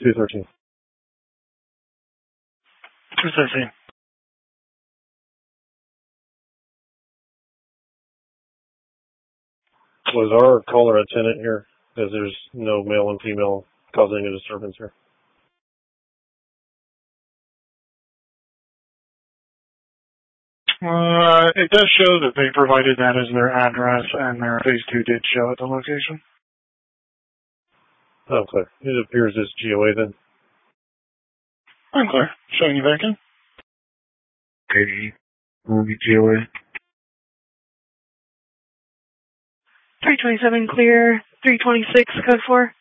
213. 213. Was our caller a tenant here? Because there's no male and female causing a disturbance here. It does show that they provided that as their address, and their phase 2 did show at the location. Oh, clear. It appears it's GOA then. I'm clear. Showing you back in. Okay. Will be GOA. 327 clear. 326 code 4.